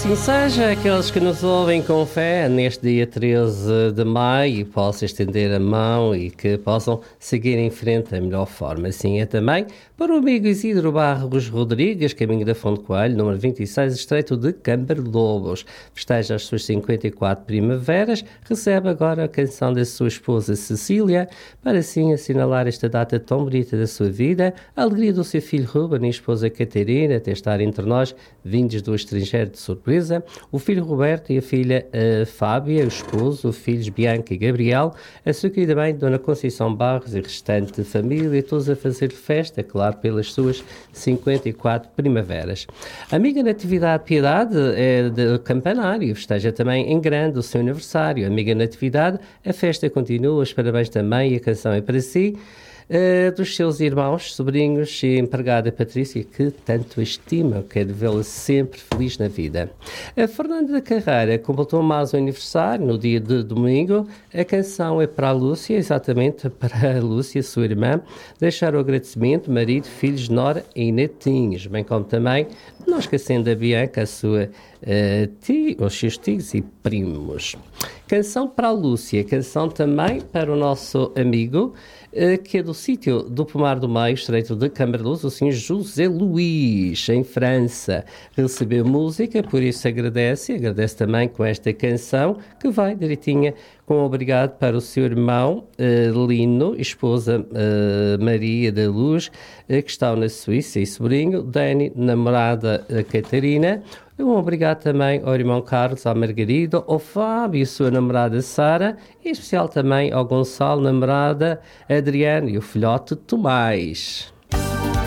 assim seja, aqueles que nos ouvem com fé neste dia 13 de maio possam estender a mão e que possam seguir em frente da melhor forma. Assim é também para o amigo Isidro Barros Rodrigues, caminho da Fonte Coelho, número 26, estreito de Cambar Lobos. Festeja as suas 54 primaveras, recebe agora a canção da sua esposa Cecília, para assim assinalar esta data tão bonita da sua vida, a alegria do seu filho Ruben e a esposa Catarina, até estar entre nós, vindos do estrangeiro de surpresa, o filho Roberto e a filha Fábia, o esposo, os filhos Bianca e Gabriel, a sua querida mãe, Dona Conceição Barros e restante família, todos a fazer festa, claro, pelas suas 54 primaveras. A amiga Natividade Piedade é de Campanário, festeja também em grande o seu aniversário. Amiga Natividade, a festa continua, os parabéns também e a canção é para si. Dos seus irmãos, sobrinhos e empregada Patrícia, que tanto estima, quero vê-la sempre feliz na vida. A Fernanda da Carreira completou mais um aniversário no dia de domingo. A canção é para a Lúcia, exatamente para a Lúcia, sua irmã, deixar o agradecimento, marido, filhos, nora e netinhos, bem como também, não esquecendo a Bianca, a sua os seus tios e primos. Canção para a Lúcia, canção também para o nosso amigo, que é do sítio do Pomar do Meio, estreito de Cambarluz, o senhor José Luís, em França. Recebeu música, por isso agradece também com esta canção, que vai direitinha com obrigado para o seu irmão Lino, esposa Maria da Luz, que está na Suíça, e sobrinho Dani, namorada Catarina. Um obrigado também ao irmão Carlos, à Margarida, ao Fábio e sua namorada Sara, e em especial também ao Gonçalo, namorada Adriana e o filhote Tomás.